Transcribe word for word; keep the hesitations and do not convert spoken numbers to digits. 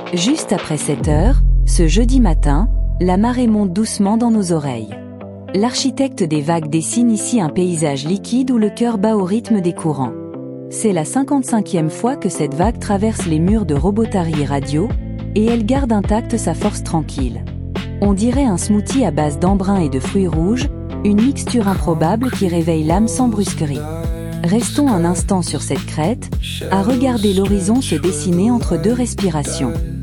Juste après sept heures, ce jeudi matin, la marée monte doucement dans nos oreilles. L'architecte des vagues dessine ici un paysage liquide où le cœur bat au rythme des courants. C'est la cinquante-cinquième fois que cette vague traverse les murs de Robotari Radio, et elle garde intacte sa force tranquille. On dirait un smoothie à base d'embrun et de fruits rouges, une mixture improbable qui réveille l'âme sans brusquerie. Restons un instant sur cette crête, à regarder l'horizon se dessiner entre deux respirations.